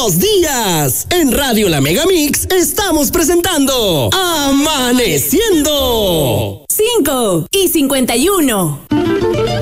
¡Buenos días! En Radio La Megamix estamos presentando Amaneciendo. 5:51.